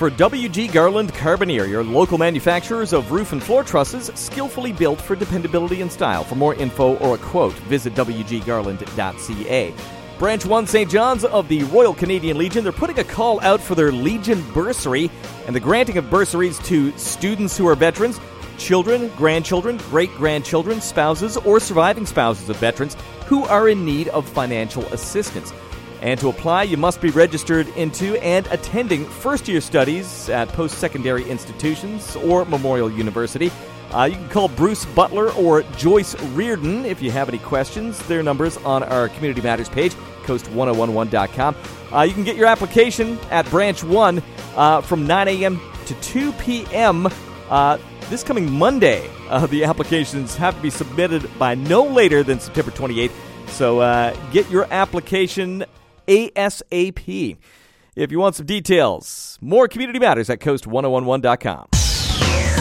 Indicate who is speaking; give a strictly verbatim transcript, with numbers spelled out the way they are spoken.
Speaker 1: for W G. Garland Carboneer, your local manufacturers of roof and floor trusses, skillfully built for dependability and style. For more info or a quote, visit w g garland dot c a. Branch one Saint John's of the Royal Canadian Legion, they're putting a call out for their Legion Bursary and the granting of bursaries to students who are veterans, children, grandchildren, great-grandchildren, spouses, or surviving spouses of veterans who are in need of financial assistance. And to apply, you must be registered into and attending first-year studies at post-secondary institutions or Memorial University. Uh, you can call Bruce Butler or Joyce Reardon if you have any questions. Their numbers on our Community Matters page, coast ten eleven dot com. Uh, you can get your application at Branch one uh, from nine a.m. to two p.m. Uh, this coming Monday. Uh, the applications have to be submitted by no later than September twenty-eighth. So uh, get your application ASAP. If you want some details, more Community Matters at coast ten eleven dot com.